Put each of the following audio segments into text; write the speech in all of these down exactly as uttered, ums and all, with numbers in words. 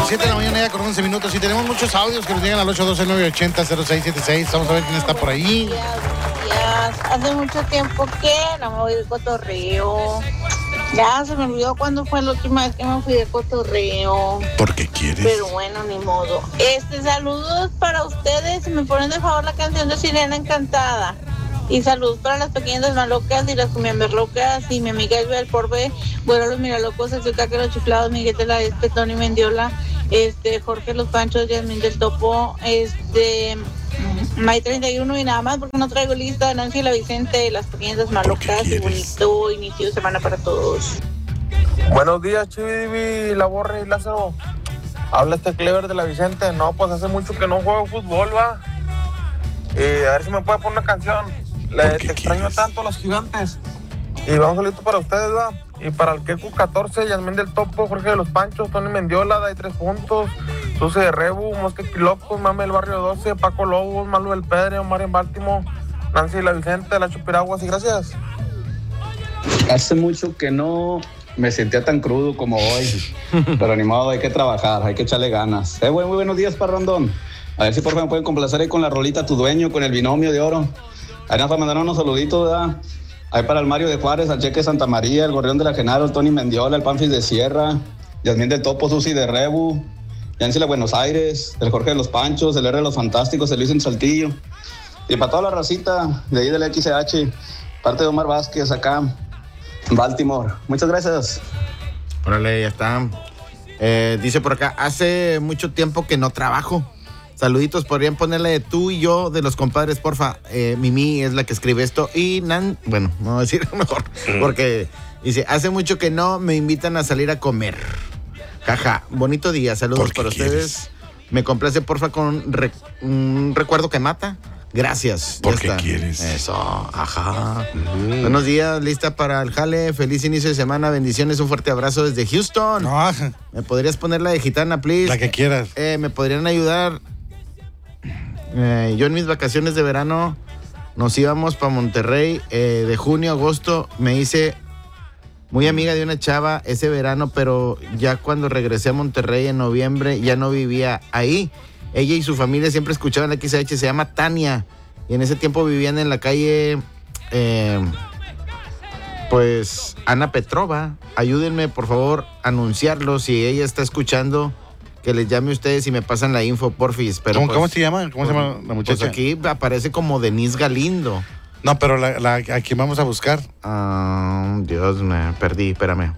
siete de la mañana ya con once minutos y tenemos muchos audios que nos llegan al ocho uno dos, nueve ocho cero, cero seis siete seis. Vamos a ver quién está por ahí. Días. Hace mucho tiempo que no me voy de cotorreo. Ya se me olvidó cuándo fue la última vez que me fui de cotorreo. ¿Por qué quieres? Pero bueno, ni modo. Este, saludos para ustedes. Si me ponen de favor la canción de Sirena Encantada. Y saludos para las pequeñas malocas y las cumiamberlocas y mi amiga Isabel Porbe, bueno, los miralocos, el Zucaque, los chiflados, Miguel de la Espe, Tony Mendiola, este, Jorge Los Panchos, Yasmín del Topo, este, May treinta y uno y nada más porque no traigo lista, Nancy la Vicente, las pequeñas malocas y bonito inicio de semana para todos. Buenos días, Chivi, La Borre y Lázaro. Habla este Clever de la Vicente. No, pues hace mucho que no juego fútbol, va. Y a ver si me puede poner una canción. Le, te extraño quieres? Tanto los gigantes. Y vamos solito para ustedes, va. Y para el Keku catorce, Yasmín del Topo, Jorge de los Panchos, Tony Mendiola, Dai tres puntos, Suce de Rebu, Mosque Quilocos, Mame del Barrio doce, Paco Lobos, Malu del Pedre, Omar en Báltimo, Nancy la Vicente, La Chupiraguas y gracias. Hace mucho que no me sentía tan crudo como hoy, pero ni modo, hay que trabajar, hay que echarle ganas. Eh, muy, muy buenos días, Parrandón. A ver si por favor me pueden complacer ahí con la rolita Tu Dueño, con el binomio de oro. Ahí nos mandaron unos saluditos, ¿verdad? Ahí para el Mario de Juárez, al Cheque Santa María, el Gorrión de la Genaro, el Tony Mendiola, el Panfis de Sierra, Yasmín del Topo, Susi de Rebu, Yancy de Buenos Aires, el Jorge de los Panchos, el R de los Fantásticos, el Luis en Saltillo. Y para toda la racita de ahí del X C H, parte de Omar Vázquez acá, en Baltimore. Muchas gracias. Órale, ya está. Eh, dice por acá, hace mucho tiempo que no trabajo. Saluditos, podrían ponerle de tú y yo de los compadres, porfa. Eh, Mimi es la que escribe esto. Y Nan, bueno, no voy a decir mejor, porque dice, hace mucho que no me invitan a salir a comer. Jaja, bonito día, saludos para quieres? Ustedes. Me complace, porfa, con re, un recuerdo que mata. Gracias. ¿Por qué quieres? Eso, ajá. Mm. Buenos días, lista para el jale. Feliz inicio de semana, bendiciones, un fuerte abrazo desde Houston. No, ajá. ¿Me podrías poner la de Gitana, please? La que quieras. Eh, ¿Me podrían ayudar? Eh, yo en mis vacaciones de verano nos íbamos para Monterrey eh, de junio a agosto. Me hice muy amiga de una chava ese verano, pero ya cuando regresé a Monterrey en noviembre ya no vivía ahí. Ella y su familia siempre escuchaban la X H, se llama Tania, y en ese tiempo vivían en la calle eh, pues Ana Petrova. Ayúdenme por favor a anunciarlo si ella está escuchando. Que les llame a ustedes y me pasan la info, porfis. Pero ¿Cómo, pues, ¿Cómo se llama? ¿Cómo pues, se llama la muchacha? Pues aquí aparece como Denise Galindo. No, pero la, la, ¿a quién vamos a buscar? Uh, Dios, me perdí, espérame.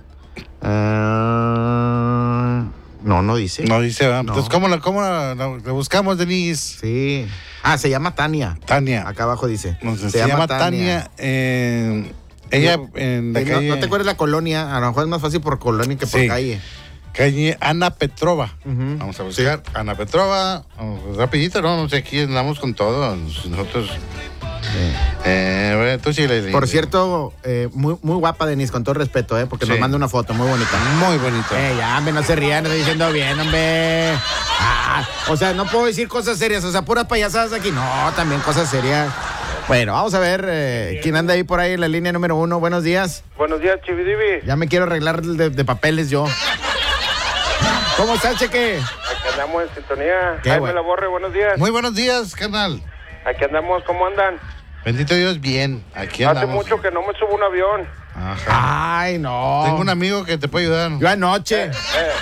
Uh, no, no dice. No dice, ¿verdad? No. Entonces, ¿cómo la, cómo la, la, la buscamos, Denise? Sí. Ah, se llama Tania. Tania. Acá abajo dice. No, se, se llama, llama Tania. Tania eh, ella en la no, calle... No te acuerdas la colonia. A lo mejor es más fácil por colonia que por sí. calle. Calle Ana Petrova. Uh-huh. Vamos a buscar sí. Ana Petrova. Vamos, rapidito, ¿no? No sé, aquí andamos con todo. Nosotros... Sí. Eh, bueno, tú sí le, Por cierto, eh, muy, muy guapa Denise, con todo respeto, eh, porque sí. nos manda una foto muy bonita. Muy bonita. Eh, ya, hombre, no se rían, no estoy diciendo bien, hombre. Ah, o sea, no puedo decir cosas serias, o sea, puras payasadas aquí. No, también cosas serias. Bueno, vamos a ver eh, quién anda ahí por ahí en la línea número uno. Buenos días. Buenos días, Chividivi. Ya me quiero arreglar de, de papeles yo. ¿Cómo estás, Cheque? Aquí andamos en sintonía. Qué Jaime bueno. La Borre, buenos días. Muy buenos días, carnal. Aquí andamos, ¿cómo andan? Bendito Dios, bien. Aquí andamos. Hace mucho que no me subo un avión. Ajá. Ay, no. Tengo un amigo que te puede ayudar. Yo anoche. Eh, eh.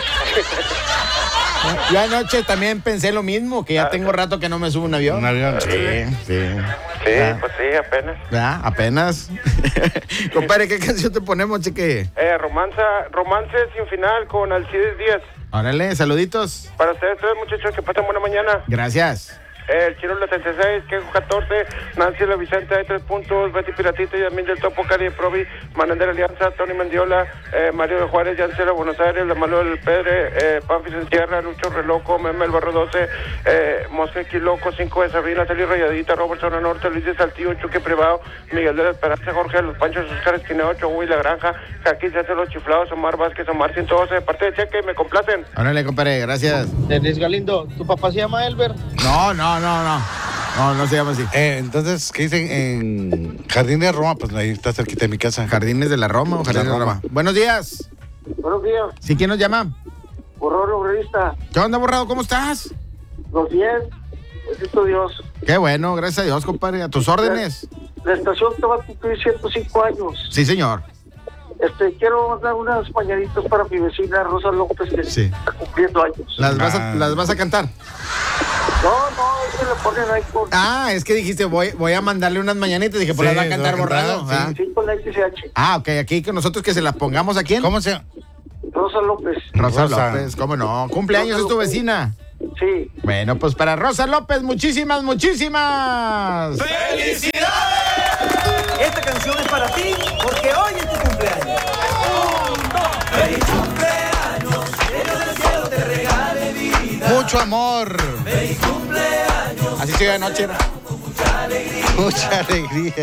Yo anoche también pensé lo mismo, que ya ah, tengo rato que no me subo un avión. Un avión. Sí, sí. Sí, ¿ya? Pues sí, apenas. ¿Ya? Apenas. Compadre, ¿qué canción te ponemos, Cheque? Eh, romanza, Romance sin final con Alcides Díaz. Órale, saluditos. Para ustedes, todos muchachos, que pasen buena mañana. Gracias. Eh, el Chino la setenta y seis, Kejo catorce, Nancy la Vicente, hay tres puntos, Betty Piratito, Yasmín del Topo, Cari Provi, Manuel de la Alianza, Tony Mendiola, eh, Mario de Juárez, Yancela Buenos Aires, La Malo del Pedre, eh, Panfis en Sierra, Lucho Reloco, Meme el Barro doce, eh, Mosque Loco, cinco de Sabrina, Teli Rayadita, Robert Zona Norte, Luis de Saltillo, Chuque Privado, Miguel de la Esperanza, Jorge de los Panchos, Oscar Esquina ocho, Uy La Granja, Jaquín, se hace los chiflados, Omar Vázquez, Omar ciento doce, de parte de Cheque, me complacen. Órale, compadre, gracias. Denise Galindo, ¿tu papá se llama Elber? No, no, no, no. No, no se llama así. Eh, entonces, ¿qué dicen en Jardines de Roma? Pues ahí está cerquita de mi casa. ¿Jardines de la Roma o Jardines de la Roma? Buenos días. Buenos días. ¿Sí quién nos llama? Borrón obrerista. ¿Qué onda, Borrado? ¿Cómo estás? Los diez. Bendito Dios. Qué bueno, gracias a Dios, compadre. A tus órdenes. La, la estación te va a cumplir ciento cinco años. Sí, señor. Este, quiero mandar unas mañanitas para mi vecina Rosa López, que Sí. está cumpliendo años. ¿Las vas a, Ah. las vas a cantar? No, no, es que le ponen ahí con... Ah, es que dijiste, voy, voy a mandarle unas mañanitas. Dije, pues Sí, las va a cantar las va a Borrado. cantar, Ah. Sí, con la X H. Ah, ok, aquí que nosotros que se las pongamos a quién. ¿Cómo se llama? Rosa López. Rosa, Rosa. López, ¿cómo no? Cumpleaños Rosa es tu López. vecina. Sí. Bueno, pues para Rosa López, muchísimas, muchísimas. Esta canción es para ti porque hoy es tu cumpleaños. ¡Feliz cumpleaños! Que Dios del cielo te regale vida. Mucho amor. ¡Feliz cumpleaños! Así se iba anoche. Mucha alegría.